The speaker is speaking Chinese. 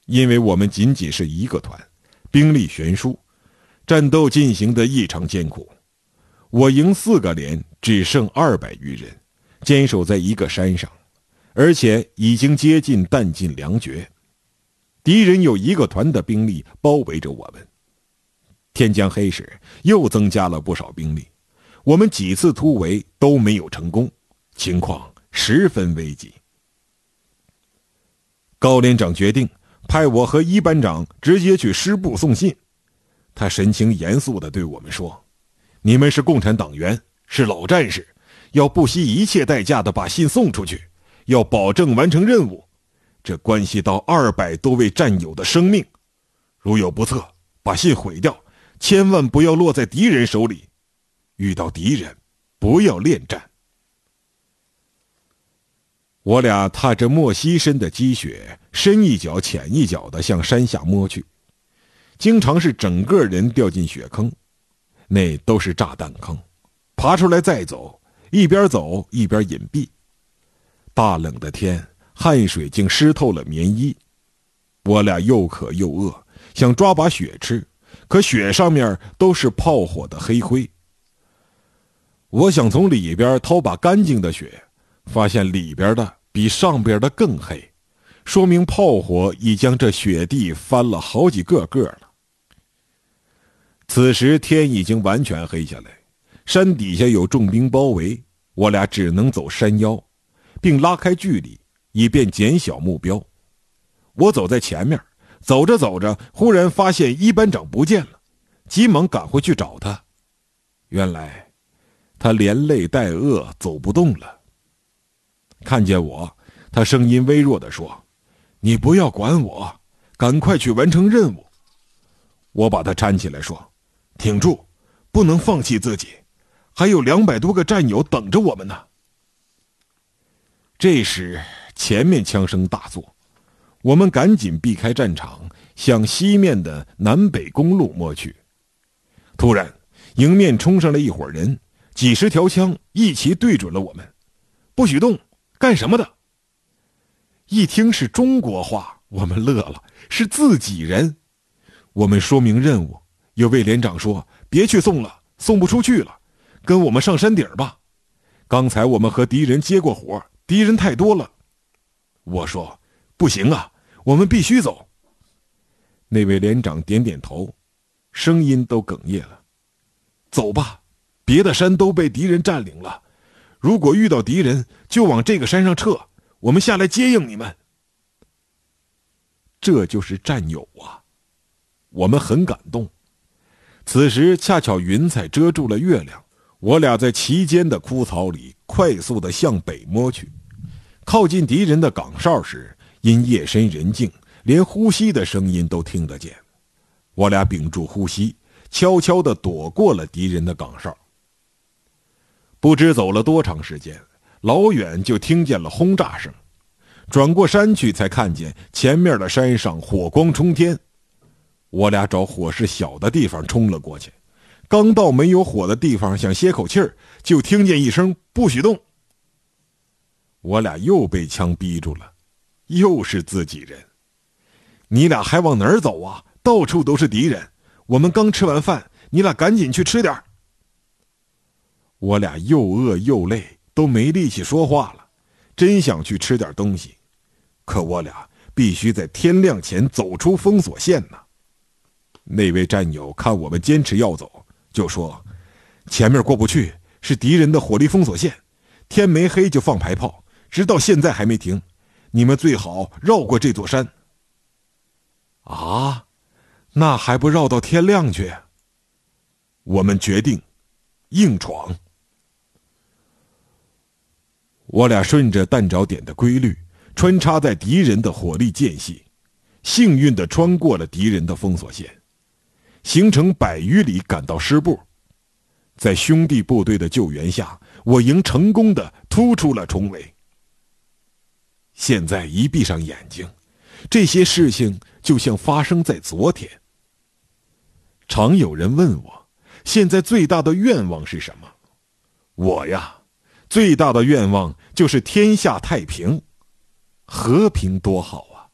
因为我们仅仅是一个团，兵力悬殊，战斗进行得异常艰苦。我营4个连只剩200余人，坚守在一个山上，而且已经接近弹尽粮绝。敌人有1个团的兵力包围着我们。天将黑时，又增加了不少兵力，我们几次突围都没有成功，情况十分危急。高连长决定派我和一班长直接去师部送信。他神情严肃地对我们说：你们是共产党员，是老战士，要不惜一切代价地把信送出去，要保证完成任务，这关系到200多位战友的生命。如有不测，把信毁掉，千万不要落在敌人手里。遇到敌人，不要恋战。我俩踏着没膝深的积雪，深一脚浅一脚地向山下摸去，经常是整个人掉进雪坑，那都是炸弹坑，爬出来再走，一边走一边隐蔽。大冷的天，汗水竟湿透了棉衣。我俩又渴又饿，想抓把雪吃，可雪上面都是炮火的黑灰。我想从里边掏把干净的雪，发现里边的比上边的更黑，说明炮火已将这雪地翻了好几个个了。此时天已经完全黑下来，山底下有重兵包围，我俩只能走山腰，并拉开距离，以便减小目标。我走在前面，走着走着，忽然发现一班长不见了，急忙赶回去找他。原来他连累带饿，走不动了。看见我，他声音微弱地说：你不要管我，赶快去完成任务。我把他搀起来说：挺住，不能放弃自己，还有200多个战友等着我们呢。这时前面枪声大作，我们赶紧避开战场，向西面的南北公路摸去。突然迎面冲上来一伙人，几十条枪一齐对准了我们。不许动，干什么的？一听是中国话，我们乐了，是自己人。我们说明任务，有位连长说：别去送了，送不出去了，跟我们上山顶吧。刚才我们和敌人接过火，敌人太多了。我说：不行啊，我们必须走。那位连长点点头，声音都哽咽了。走吧，别的山都被敌人占领了，如果遇到敌人，就往这个山上撤，我们下来接应你们。这就是战友啊，我们很感动。此时恰巧云彩遮住了月亮，我俩在其间的枯草里快速地向北摸去。靠近敌人的岗哨时，因夜深人静，连呼吸的声音都听得见。我俩屏住呼吸，悄悄地躲过了敌人的岗哨。不知走了多长时间，老远就听见了轰炸声，转过山去才看见前面的山上火光冲天。我俩找火势小的地方冲了过去，刚到没有火的地方想歇口气儿，就听见一声不许动。我俩又被枪逼住了，又是自己人。你俩还往哪儿走啊？到处都是敌人，我们刚吃完饭，你俩赶紧去吃点。我俩又饿又累，都没力气说话了，真想去吃点东西，可我俩必须在天亮前走出封锁线呢。那位战友看我们坚持要走，就说：前面过不去，是敌人的火力封锁线，天没黑就放排炮，直到现在还没停，你们最好绕过这座山。啊，那还不绕到天亮去？我们决定硬闯。我俩顺着弹着点的规律，穿插在敌人的火力间隙，幸运地穿过了敌人的封锁线，行程100余里赶到师部。在兄弟部队的救援下，我营成功地突出了重围。现在一闭上眼睛，这些事情就像发生在昨天。常有人问我，现在最大的愿望是什么？我呀，最大的愿望就是天下太平，和平多好。